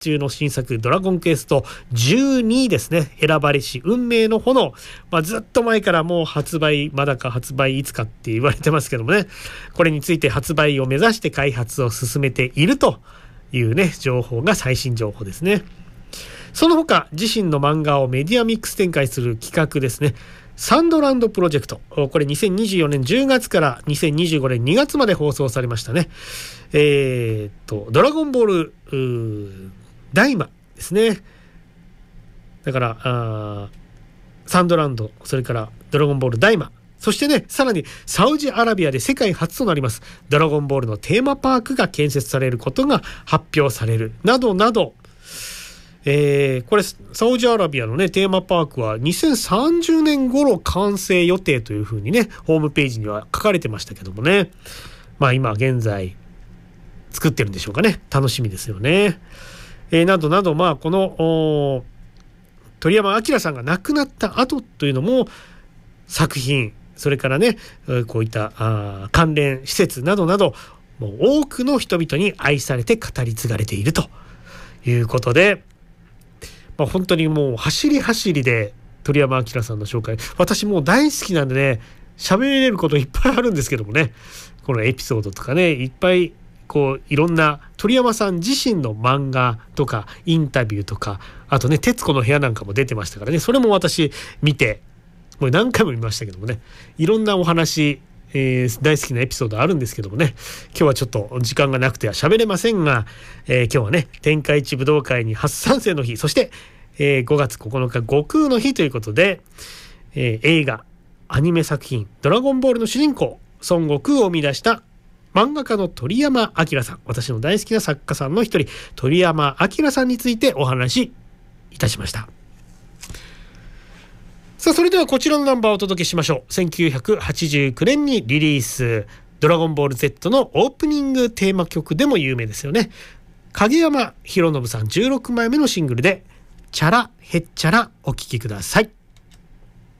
中の新作ドラゴンクエスト12ですね。選ばれし運命の炎、ずっと前からもう発売まだか発売いつかって言われてますけどもね、これについて発売を目指して開発を進めているというね情報が最新情報ですね。その他自身の漫画をメディアミックス展開する企画ですね、サンドランドプロジェクト、これ2024年10月から2025年2月まで放送されましたね。ドラゴンボールダイマですね。だからサンドランド、それからドラゴンボールダイマ、そしてねさらにサウジアラビアで世界初となりますドラゴンボールのテーマパークが建設されることが発表されるなどなど、これサウジアラビアのねテーマパークは2030年頃完成予定というふうにねホームページには書かれてましたけどもね、今現在作ってるんでしょうかね。楽しみですよね。などなどこの鳥山明さんが亡くなった後というのも作品、それからねこういった関連施設などなどもう多くの人々に愛されて語り継がれているということで、本当にもう走り走りで鳥山明さんの紹介、私もう大好きなんでね喋れることいっぱいあるんですけどもね、このエピソードとかねいっぱいいろんな鳥山さん自身の漫画とかインタビューとか、あとね徹子の部屋なんかも出てましたからね、それも私見てもう何回も見ましたけどもね、いろんなお話、大好きなエピソードあるんですけどもね、今日はちょっと時間がなくては喋れませんが、今日はね天下一武道会に初参戦の日、そして、5月9日悟空の日ということで、映画アニメ作品ドラゴンボールの主人公孫悟空を生み出した漫画家の鳥山明さん、私の大好きな作家さんの一人鳥山明さんについてお話しいたしました。さあそれではこちらのナンバーをお届けしましょう。1989年にリリース、ドラゴンボール Z のオープニングテーマ曲でも有名ですよね。影山博信さん16枚目のシングルでチャラヘッチャラお聴きください。